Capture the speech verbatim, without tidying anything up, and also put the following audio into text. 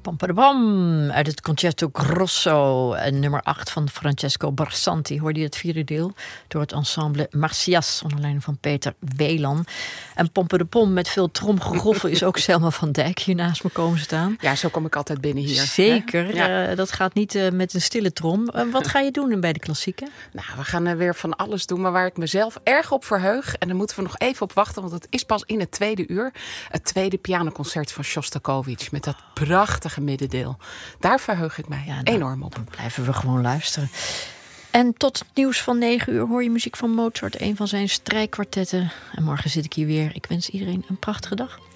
Pam, uit het Concerto Grosso, nummer acht van Francesco Barsanti. Hoorde je het vierde deel door het ensemble Marsyas onder leiding van Peter Wieland. En Pompadepom met veel tromgeroffel is ook Selma van Dijk hier naast me komen staan. Ja, zo kom ik altijd binnen hier. Zeker, ja. uh, dat gaat niet uh, met een stille trom. Uh, wat ga je doen bij de klassieken? Nou, we gaan uh, weer van alles doen, maar waar ik mezelf erg op verheug. En daar moeten we nog even op wachten, want het is pas in het tweede uur. Het tweede pianoconcert van Shostakovich met dat prachtige middendeel. Daar verheug ik mij ja, nou, enorm op. Dan blijven we gewoon luisteren. En tot het nieuws van negen uur hoor je muziek van Mozart, een van zijn strijkkwartetten. En morgen zit ik hier weer. Ik wens iedereen een prachtige dag.